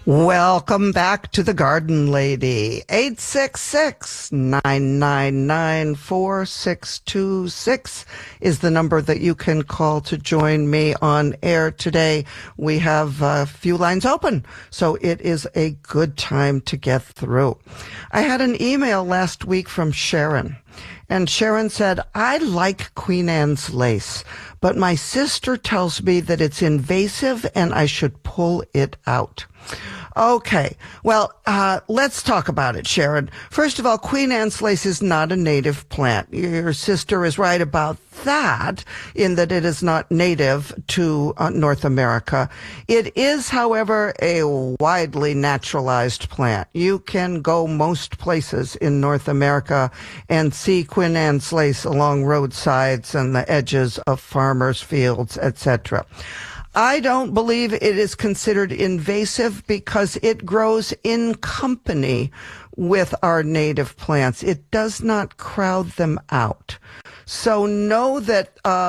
Welcome back to the Garden Lady. 866-999-4626 is the number that you can call to join me on air today. We have a few lines open, so it is a good time to get through. I had an email last week from Sharon. And Sharon said, I like Queen Anne's lace, but my sister tells me that it's invasive and I should pull it out. Okay, well, let's talk about it, Sharon. First of all, Queen Anne's lace is not a native plant. Your sister is right about that, in that it is not native to North America. It is, however, a widely naturalized plant. You can go most places in North America and see Queen Anne's lace along roadsides and the edges of farmers' fields, etc. I don't believe it is considered invasive because it grows in company with our native plants. It does not crowd them out. So know that,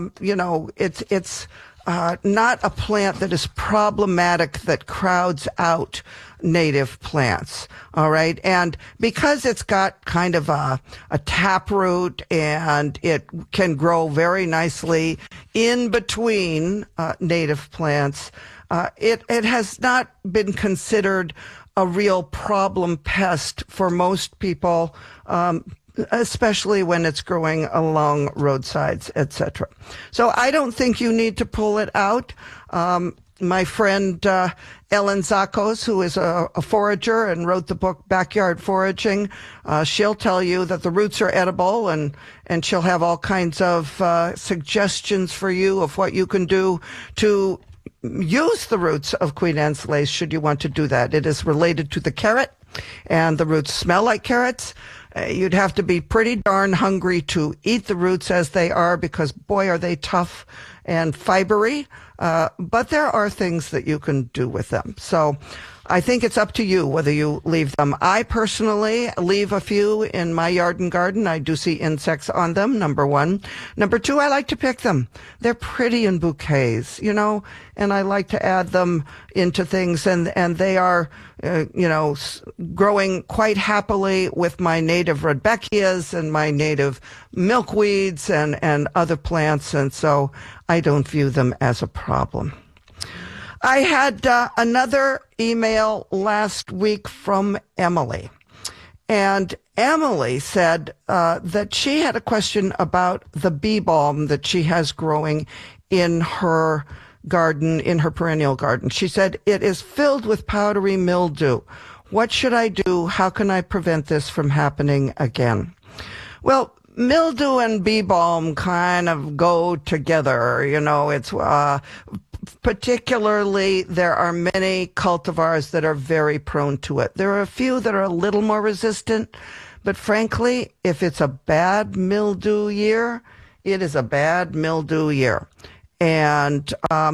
it's not a plant that is problematic, that crowds out native plants. All right. And because it's got kind of a taproot and it can grow very nicely in between native plants, it has not been considered a real problem pest for most people, especially when it's growing along roadsides, etc. So I don't think you need to pull it out. My friend Ellen Zakos, who is a forager and wrote the book Backyard Foraging, she'll tell you that the roots are edible, and she'll have all kinds of suggestions for you of what you can do to use the roots of Queen Anne's lace should you want to do that. It is related to the carrot, and the roots smell like carrots. You'd have to be pretty darn hungry to eat the roots as they are, because boy, are they tough and fibery. But there are things that you can do with them. So I think it's up to you whether you leave them. I personally leave a few in my yard and garden. I do see insects on them, number one. Number two, I like to pick them. They're pretty in bouquets, and I like to add them into things, and they are, growing quite happily with my native Rudbeckias and my native milkweeds and other plants, and so I don't view them as a problem. I had another email last week from Emily, and Emily said that she had a question about the bee balm that she has growing in her garden, in her perennial garden. She said, it is filled with powdery mildew. What should I do? How can I prevent this from happening again? Well, mildew and bee balm kind of go together. It's particularly, there are many cultivars that are very prone to it. There are a few that are a little more resistant, but frankly, if it's a bad mildew year, it is a bad mildew year. And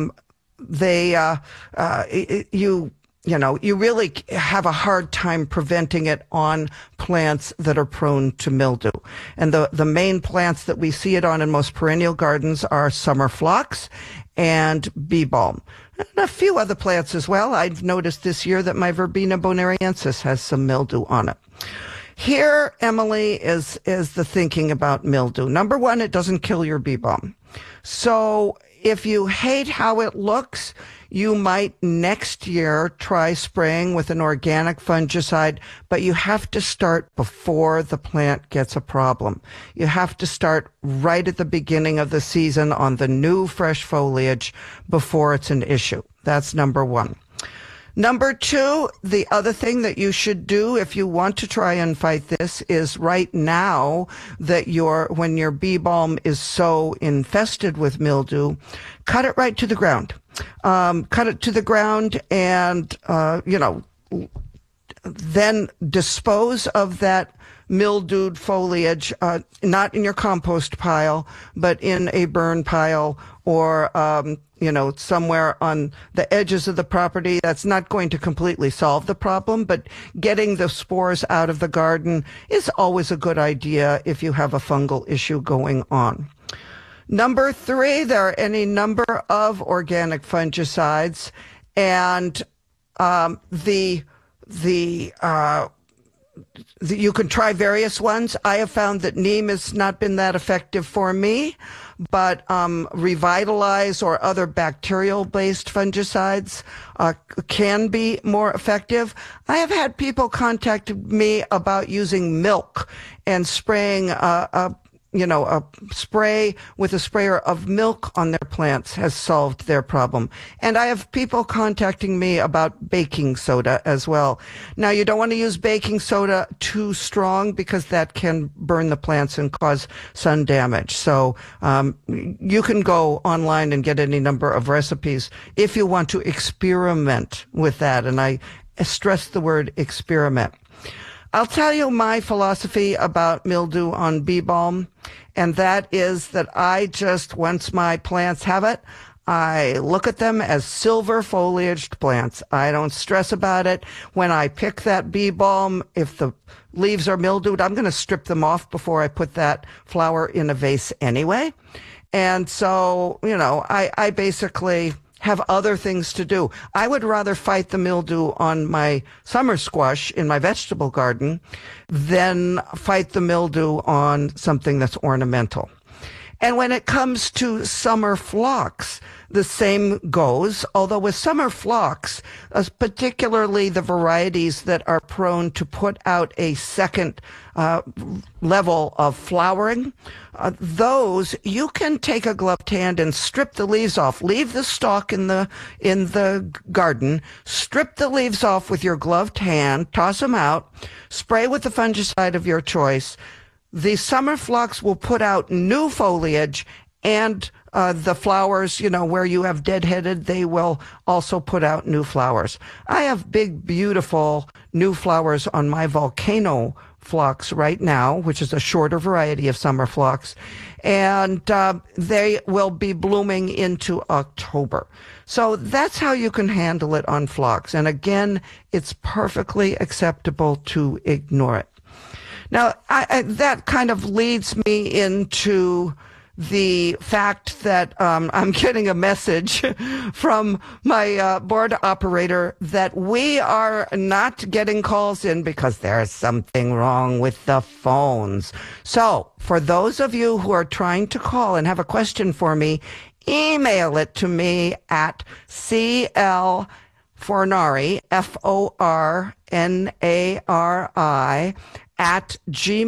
you really have a hard time preventing it on plants that are prone to mildew. And the main plants that we see it on in most perennial gardens are summer phlox and bee balm, and a few other plants as well. I've noticed this year that my Verbena bonariensis has some mildew on it. Here, Emily, is the thinking about mildew. Number one, it doesn't kill your bee balm. So if you hate how it looks, you might next year try spraying with an organic fungicide, but you have to start before the plant gets a problem. You have to start right at the beginning of the season on the new fresh foliage before it's an issue. That's number one. Number two, the other thing that you should do if you want to try and fight this is right now that when your bee balm is so infested with mildew, cut it right to the ground. Cut it to the ground and, then dispose of that mildewed foliage, not in your compost pile, but in a burn pile or, somewhere on the edges of the property. That's not going to completely solve the problem, but getting the spores out of the garden is always a good idea if you have a fungal issue going on. Number three, there are any number of organic fungicides, and You can try various ones. I have found that neem has not been that effective for me, but Revitalize or other bacterial-based fungicides can be more effective. I have had people contact me about using milk and spraying a spray with a sprayer of milk on their plants has solved their problem. And I have people contacting me about baking soda as well. Now, you don't want to use baking soda too strong because that can burn the plants and cause sun damage. So you can go online and get any number of recipes if you want to experiment with that. And I stress the word experiment. I'll tell you my philosophy about mildew on bee balm, and that is that I just, once my plants have it, I look at them as silver foliaged plants. I don't stress about it. When I pick that bee balm, if the leaves are mildewed, I'm going to strip them off before I put that flower in a vase anyway. And so, I basically have other things to do. I would rather fight the mildew on my summer squash in my vegetable garden than fight the mildew on something that's ornamental. And when it comes to summer phlox, the same goes, although with summer phlox, particularly the varieties that are prone to put out a second level of flowering, those you can take a gloved hand and strip the leaves off. Leave the stalk in the garden, strip the leaves off with your gloved hand, toss them out, spray with the fungicide of your choice. The summer phlox will put out new foliage, and the flowers, where you have deadheaded, they will also put out new flowers. I have big, beautiful new flowers on my volcano phlox right now, which is a shorter variety of summer phlox, and they will be blooming into October. So that's how you can handle it on phlox. And again, it's perfectly acceptable to ignore it. Now, that kind of leads me into the fact that I'm getting a message from my board operator that we are not getting calls in because there's something wrong with the phones. So for those of you who are trying to call and have a question for me, email it to me at CL Fornari, Fornari, at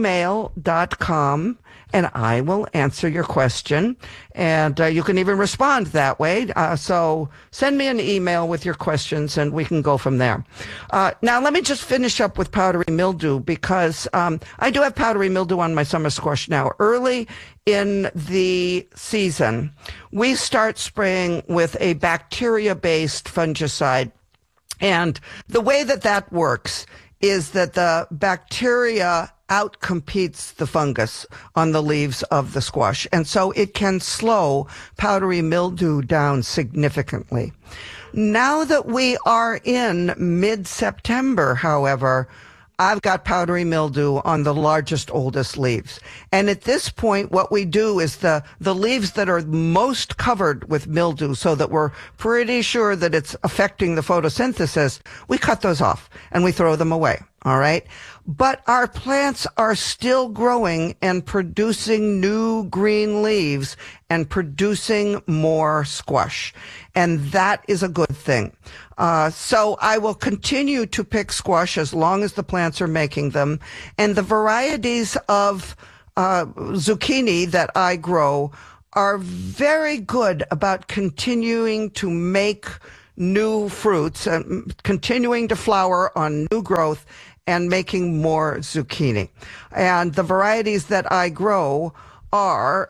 gmail.com, and I will answer your question. And you can even respond that way. So send me an email with your questions, and we can go from there. Now, let me just finish up with powdery mildew, because I do have powdery mildew on my summer squash now. Early in the season, we start spraying with a bacteria-based fungicide. And the way that works is that the bacteria outcompetes the fungus on the leaves of the squash. And so it can slow powdery mildew down significantly. Now that we are in mid-September, however, I've got powdery mildew on the largest, oldest leaves. And at this point, what we do is the leaves that are most covered with mildew, so that we're pretty sure that it's affecting the photosynthesis, we cut those off and we throw them away. All right. But our plants are still growing and producing new green leaves and producing more squash. And that is a good thing. So I will continue to pick squash as long as the plants are making them. And the varieties of zucchini that I grow are very good about continuing to make new fruits and continuing to flower on new growth and making more zucchini. And the varieties that I grow are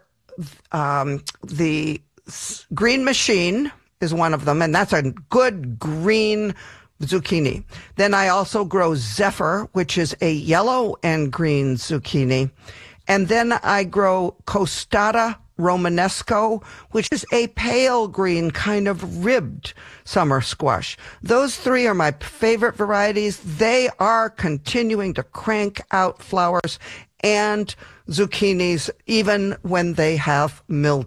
the Green Machine is one of them, and that's a good green zucchini. Then I also grow Zephyr, which is a yellow and green zucchini. And then I grow Costata Romanesco, which is a pale green kind of ribbed summer squash. Those three are my favorite varieties. They are continuing to crank out flowers and zucchinis even when they have mildew.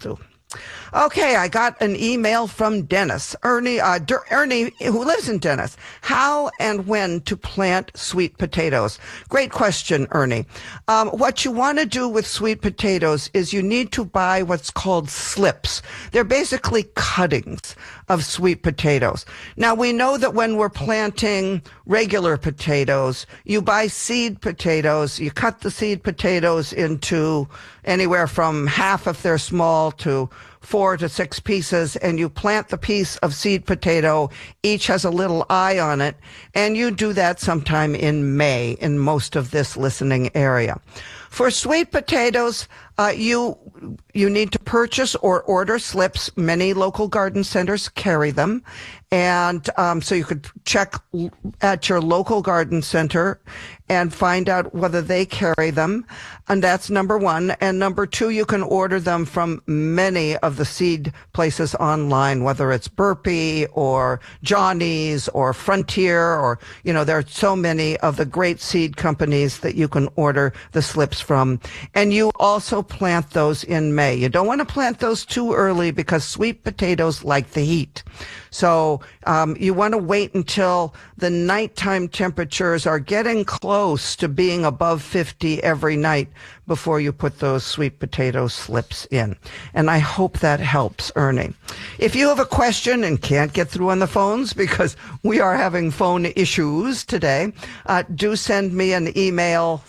Okay, I got an email from Dennis. Ernie, who lives in Dennis. How and when to plant sweet potatoes? Great question, Ernie. What you want to do with sweet potatoes is you need to buy what's called slips. They're basically cuttings of sweet potatoes. Now, we know that when we're planting regular potatoes, you buy seed potatoes. You cut the seed potatoes into anywhere from half if they're small to 4 to 6 pieces, and you plant the piece of seed potato. Each has a little eye on it, and you do that sometime in May in most of this listening area. For sweet potatoes, you need to purchase or order slips. Many local garden centers carry them. And so you could check at your local garden center and find out whether they carry them. And that's number one. And number two, you can order them from many of the seed places online, whether it's Burpee or Johnny's or Frontier, or, there are so many of the great seed companies that you can order the slips from. And you also plant those in May. You don't want to plant those too early because sweet potatoes like the heat. So you want to wait until the nighttime temperatures are getting close to being above 50 every night before you put those sweet potato slips in. And I hope that helps, Ernie. If you have a question and can't get through on the phones because we are having phone issues today, do send me an email,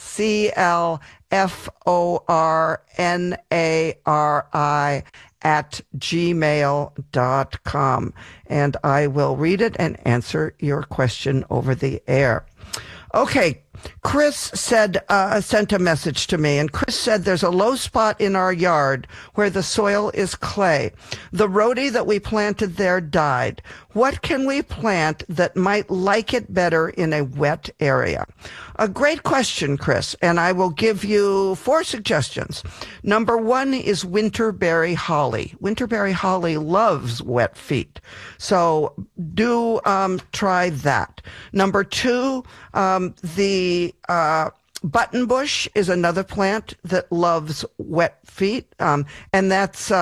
CLFORNARI@gmail.com, and I will read it and answer your question over the air. Okay, Chris sent a message to me, and Chris said there's a low spot in our yard where the soil is clay. The rhodie that we planted there died. What can we plant that might like it better in a wet area? A great question, Chris, and I will give you 4 suggestions. Number 1 is winterberry holly. Winterberry holly loves wet feet, so do try that. Number 2, the buttonbush is another plant that loves wet feet, and that's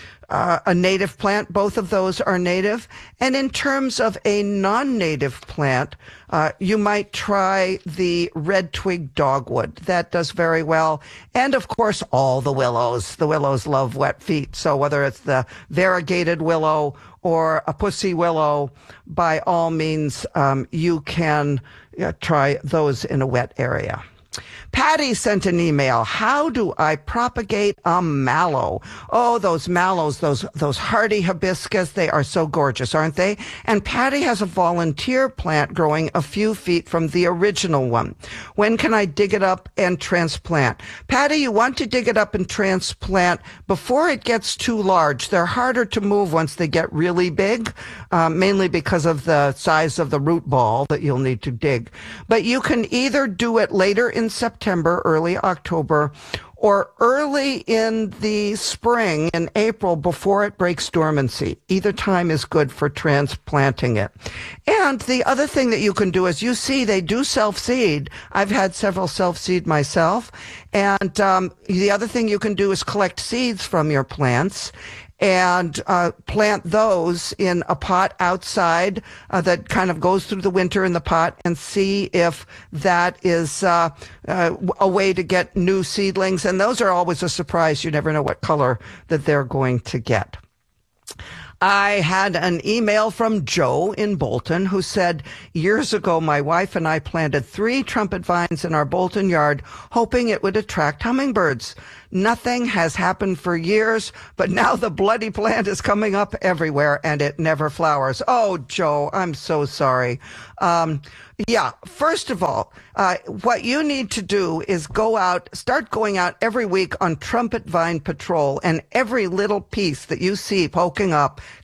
a native plant. Both of those are native. And in terms of a non-native plant, you might try the red twig dogwood. That does very well. And of course, all the willows. The willows love wet feet. So whether it's the variegated willow or a pussy willow, by all means, you can try those in a wet area. Patty sent an email. How do I propagate a mallow? Oh, those mallows, those hardy hibiscus, they are so gorgeous, aren't they? And Patty has a volunteer plant growing a few feet from the original one. When can I dig it up and transplant? Patty, you want to dig it up and transplant before it gets too large. They're harder to move once they get really big, mainly because of the size of the root ball that you'll need to dig. But you can either do it later in September, early October, or early in the spring, in April, before it breaks dormancy. Either time is good for transplanting it. And the other thing that you can do is, you see, they do self-seed. I've had several self-seed myself. And the other thing you can do is collect seeds from your plants and plant those in a pot outside that kind of goes through the winter in the pot, and see if that is a way to get new seedlings. And those are always a surprise. You never know what color that they're going to get. I had an email from Joe in Bolton who said, years ago, my wife and I planted 3 trumpet vines in our Bolton yard, hoping it would attract hummingbirds. Nothing has happened for years, but now the bloody plant is coming up everywhere and it never flowers. Oh, Joe, I'm so sorry. Yeah, first of all, what you need to do is start going out every week on trumpet vine patrol, and every little piece that you see poking up,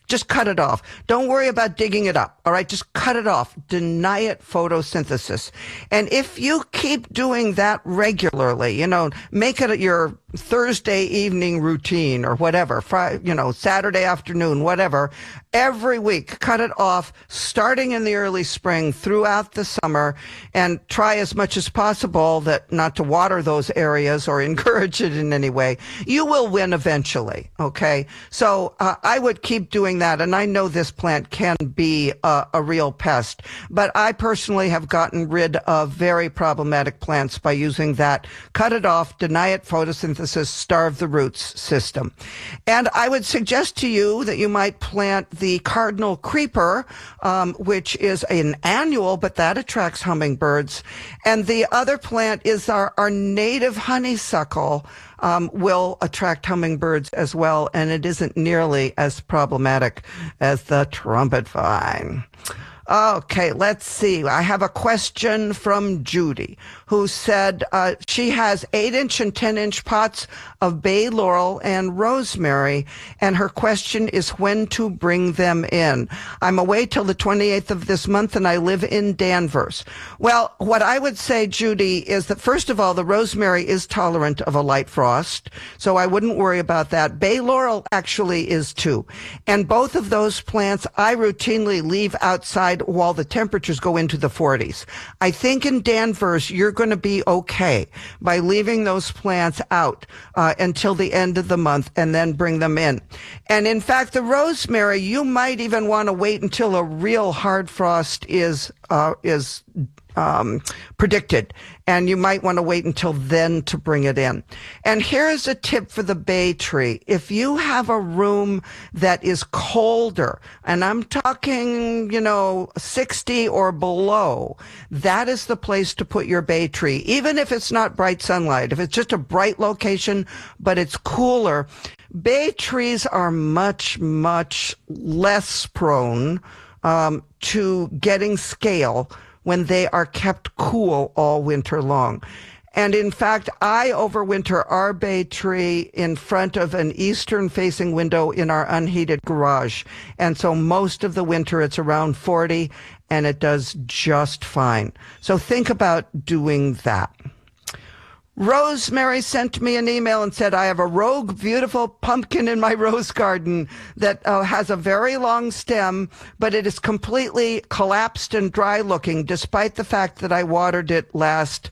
Just cut it off. Don't worry about digging it up. All right. Just cut it off. Deny it photosynthesis. And if you keep doing that regularly, make it your Thursday evening routine or whatever, Saturday afternoon, whatever, every week, cut it off starting in the early spring throughout the summer, and try as much as possible that not to water those areas or encourage it in any way. You will win eventually. Okay. So I would keep doing that. And I know this plant can be a real pest, but I personally have gotten rid of very problematic plants by using that cut it off, deny it photosynthesis, starve the roots system. And I would suggest to you that you might plant the cardinal creeper, which is an annual, but that attracts hummingbirds. And the other plant is our native honeysuckle, will attract hummingbirds as well, and it isn't nearly as problematic as the trumpet vine. Okay, let's see. I have a question from Judy, who said she has 8-inch and 10-inch pots of bay laurel and rosemary, and her question is when to bring them in. I'm away till the 28th of this month, and I live in Danvers. Well, what I would say, Judy, is that first of all, the rosemary is tolerant of a light frost, so I wouldn't worry about that. Bay laurel actually is too. And both of those plants I routinely leave outside while the temperatures go into the 40s. I think in Danvers, you're going to be okay by leaving those plants out until the end of the month and then bring them in. And in fact, the rosemary, you might even want to wait until a real hard frost is predicted, and you might want to wait until then to bring it in. And here's a tip for the bay tree. If you have a room that is colder, and I'm talking, 60 or below, that is the place to put your bay tree, even if it's not bright sunlight. If it's just a bright location, but it's cooler, bay trees are much, much less prone to getting scale when they are kept cool all winter long. And in fact, I overwinter our bay tree in front of an eastern-facing window in our unheated garage. And so most of the winter it's around 40, and it does just fine. So think about doing that. Rosemary sent me an email and said, I have a rogue, beautiful pumpkin in my rose garden that has a very long stem, but it is completely collapsed and dry looking, despite the fact that I watered it last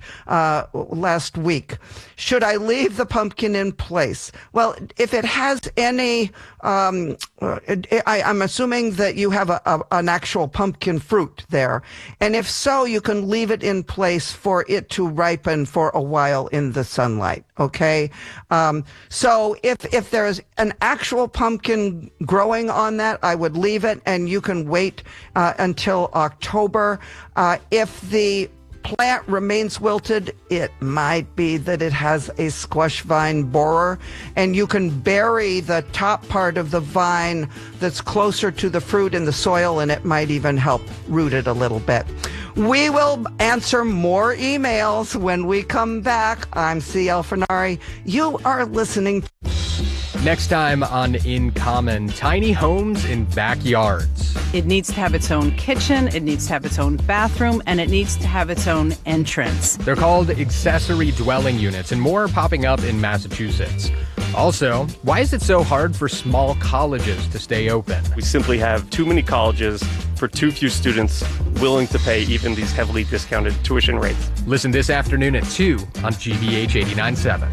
week. Should I leave the pumpkin in place? Well, if it has any, I'm assuming that you have an actual pumpkin fruit there. And if so, you can leave it in place for it to ripen for a while in the sunlight. Okay. So if there's an actual pumpkin growing on that, I would leave it, and you can wait until October. If the plant remains wilted, it might be that it has a squash vine borer, and you can bury the top part of the vine that's closer to the fruit in the soil, and it might even help root it a little bit. We will answer more emails when we come back. I'm C.L. Fernari. You are listening. Next time on In Common, tiny homes in backyards. It needs to have its own kitchen, it needs to have its own bathroom, and it needs to have its own entrance. They're called accessory dwelling units, and more are popping up in Massachusetts. Also, why is it so hard for small colleges to stay open? We simply have too many colleges for too few students willing to pay even these heavily discounted tuition rates. Listen this afternoon at 2 on GBH 89.7.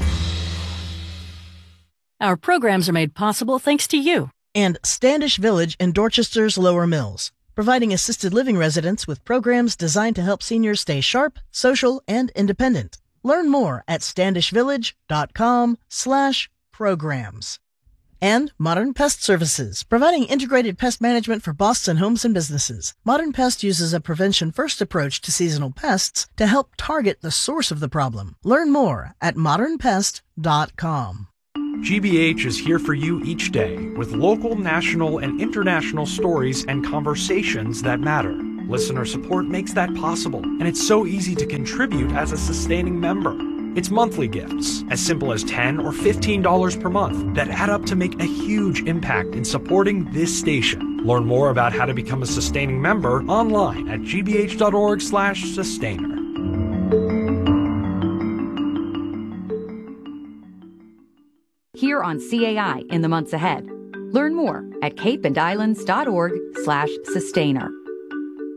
Our programs are made possible thanks to you. And Standish Village in Dorchester's Lower Mills, providing assisted living residents with programs designed to help seniors stay sharp, social, and independent. Learn more at standishvillage.com/programs. And Modern Pest Services, providing integrated pest management for Boston homes and businesses. Modern Pest uses a prevention-first approach to seasonal pests to help target the source of the problem. Learn more at modernpest.com. GBH is here for you each day with local, national, and international stories and conversations that matter. Listener support makes that possible, and it's so easy to contribute as a sustaining member. It's monthly gifts, as simple as $10 or $15 per month, that add up to make a huge impact in supporting this station. Learn more about how to become a sustaining member online at gbh.org/sustainer. Here on CAI in the months ahead. Learn more at capeandislands.org/sustainer.